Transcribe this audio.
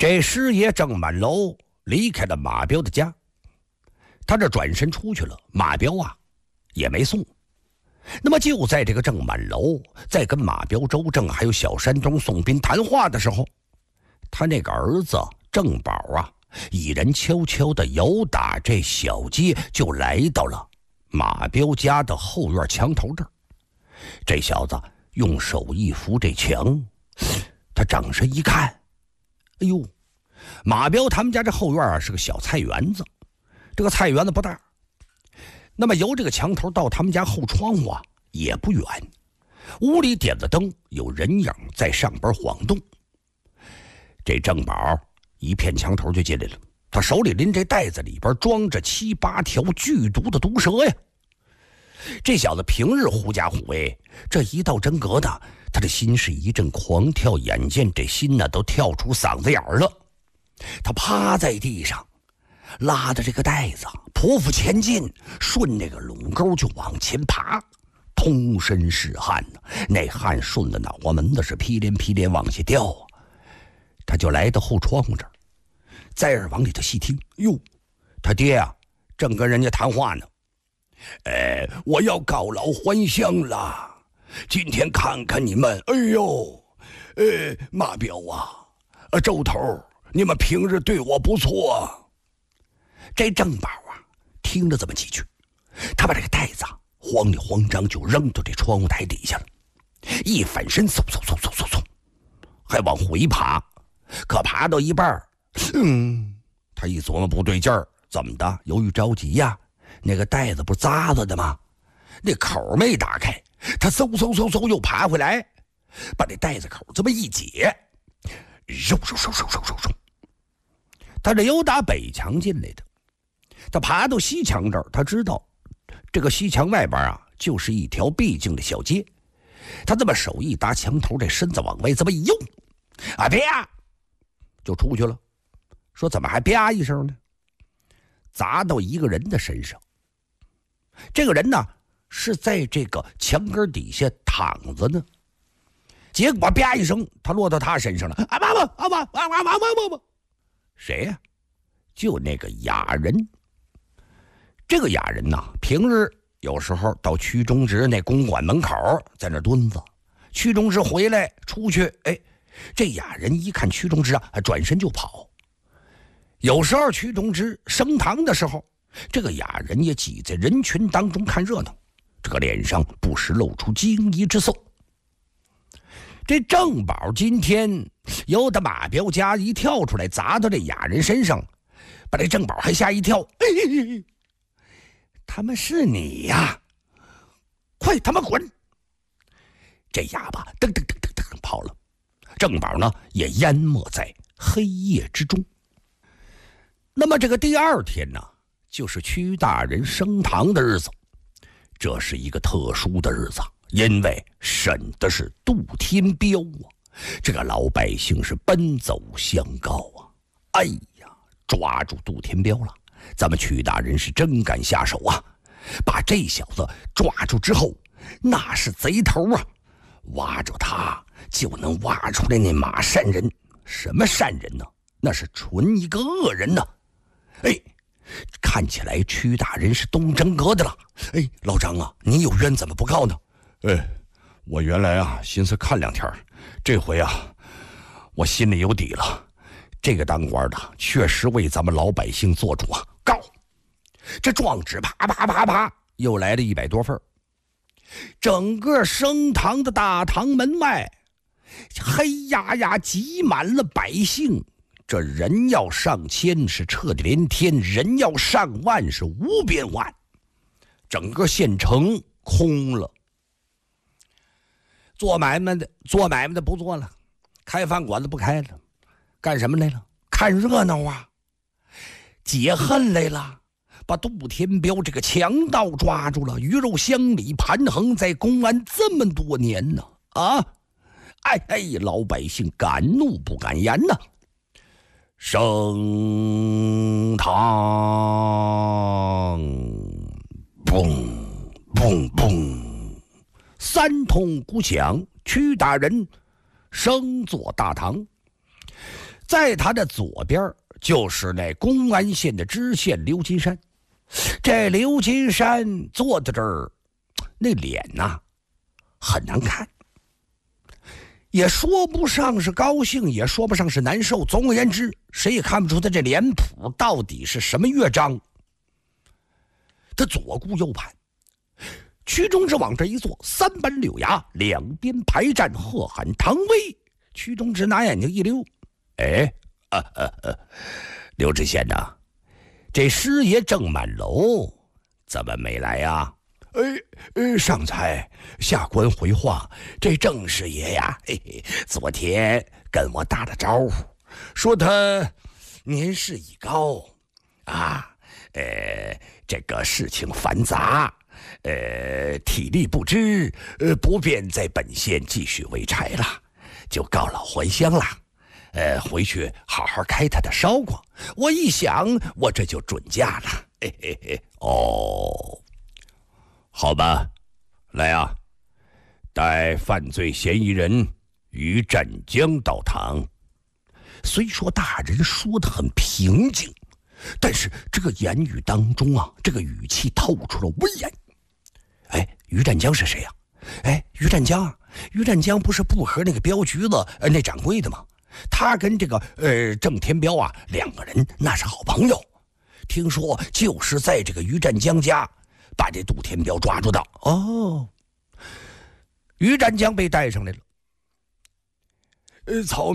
这师爷郑满楼离开了马彪的家，他这转身出去了，马彪啊也没送。那么就在这个郑满楼在跟马彪、周正还有小山东宋斌谈话的时候，他那个儿子郑宝啊，一人悄悄地由打这小街就来到了马彪家的后院墙头这儿。这小子用手一扶这墙，他转身一看，哎呦，马彪他们家这后院啊是个小菜园子，这个菜园子不大，那么由这个墙头到他们家后窗户啊也不远，屋里点了灯，有人影在上边晃动。这郑宝一片墙头就进来了，他手里拎这袋子，里边装着7、8条剧毒的毒蛇呀。这小子平日狐假虎威，这一到真格的，他的心是一阵狂跳，眼见这心呢都跳出嗓子眼儿了。他趴在地上，拉着这个袋子匍匐前进，顺那个垄沟就往前爬，通身是汗呢，那汗顺着脑瓜门子是噼连噼连往下掉啊。他就来到后窗户这儿，在耳往里头细听，哟，他爹啊正跟人家谈话呢。我要告老还乡了，今天看看你们，哎呦，马彪啊，周头，你们平日对我不错。这郑宝啊听了这么几句，他把这个袋子慌里慌张就扔到这窗户台底下了，一反身嗖，还往回爬，可爬到一半，他一琢磨不对劲儿，怎么的？由于着急呀，那个袋子不是扎着的吗？那口没打开，他嗖又爬回来，把那袋子口这么一解，肉，他这由打北墙进来的，他爬到西墙这儿，他知道这个西墙外边啊就是一条必经的小街，他这么手一搭墙头，这身子往外这么一用，啊啪，就出去了。说怎么还啪一声呢？砸到一个人的身上。这个人呢是在这个墙根底下躺着呢，结果啪一声，他落到他身上了。啊妈妈，谁呀？就那个哑人。这个哑人呢，平日有时候到区中直那公馆门口在那蹲着，区中直回来出去，这哑人一看区中直啊，转身就跑。有时候区中直升堂的时候，这个哑人也挤在人群当中看热闹，这个脸上不时露出惊疑之色。这郑宝今天由得马彪家一跳出来砸到这哑人身上，把这郑宝还吓一跳。他们是你呀，快他妈滚！这哑巴噔跑了，郑宝呢也淹没在黑夜之中。那么这个第二天呢，就是屈大人升堂的日子。这是一个特殊的日子，因为审的是杜天彪啊，这个老百姓是奔走相告啊。哎呀，抓住杜天彪了，咱们屈大人是真敢下手啊！把这小子抓住之后，那是贼头啊，挖着他就能挖出来那马善人。什么善人呢？那是纯一个恶人呢。看起来屈大人是动真格的了。老张啊，你有冤怎么不告呢？ 我原来啊寻思看2天，这回啊我心里有底了。 这个当官的确实为咱们老百姓做主啊！告！这状纸啪又来了100多份。整个升堂的大堂门外黑压压挤满了百姓，这人要上千是彻底连天，人要上万是无边万，整个县城空了。做买卖的不做了，开饭馆子不开了，干什么来了？看热闹啊，解恨来了，把杜天彪这个强盗抓住了，鱼肉乡里盘横在公安这么多年呢啊！老百姓敢怒不敢言呐。升堂，嘣嘣嘣，3通鼓响，屈大人升坐大堂。 在他的左边就是那公安县的知县刘金山。这刘金山坐在这儿，那脸呐，很难看，也说不上是高兴，也说不上是难受。总而言之，谁也看不出他这脸谱到底是什么乐章。他左顾右盼，屈中直往这一坐，三板柳牙，两边排站，喝喊唐威。屈中直拿眼睛一溜，刘知县呐，这师爷郑满楼怎么没来呀？ 上财下官回话，这郑师爷呀，昨天跟我打了招呼，说他年事已高啊，这个事情繁杂，体力不支，不便在本县继续为差了，就告老还乡了。回去好好开他的烧光。我一想，我这就准假了。 哦，好吧，来啊，带犯罪嫌疑人于占江到堂。 虽说大人说得很平静，但是这个言语当中啊，这个语气透出了威严。于占江是谁呀？于占江不是布河那个镖局的那掌柜的吗？他跟这个郑天彪啊，两个人那是好朋友。听说就是在这个于占江家把这杜天彪抓住的。 于占江被带上来了。 曹